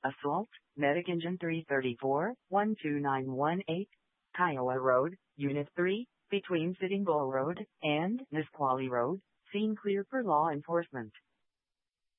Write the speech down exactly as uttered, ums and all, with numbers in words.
Assault, Medic Engine three thirty-four, one two nine one eight, Kiowa Road, Unit three, between Sitting Bull Road and Nisqually Road, scene clear for law enforcement.